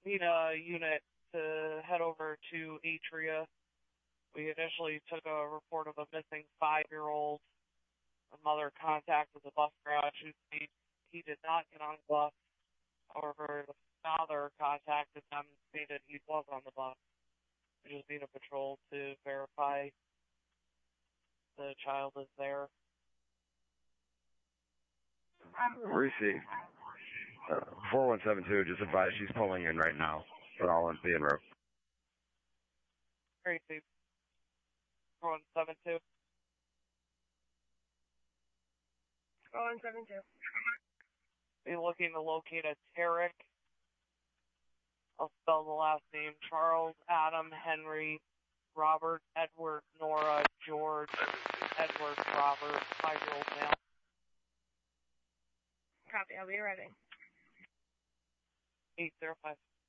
need a unit to head over to Atria. We initially took a report of a missing 5-year-old. The mother contacted the bus garage who stated he did not get on the bus. However, the father contacted them and stated he was on the bus. We just need a patrol to verify the child is there. Received. 4172, just advise she's pulling in right now. But all in being road. Received. 4172. 4172. Be looking to locate a Tarek. I'll spell the last name. Charles, Adam, Henry, Robert, Edward, Nora, George, Edward, Robert, 5-year-old male. Copy, I'll be ready. 805.